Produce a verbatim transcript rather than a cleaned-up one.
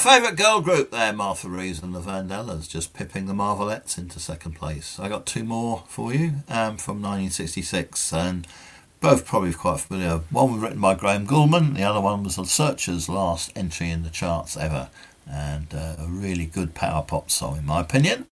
favourite girl group there, Martha Reeves and the Vandellas, just pipping the Marvelettes into second place. I got two more for you um, from nineteen sixty-six, and both probably quite familiar. One was written by Graham Gulman, the other one was The Searchers' last entry in the charts ever, and uh, a really good power pop song in my opinion.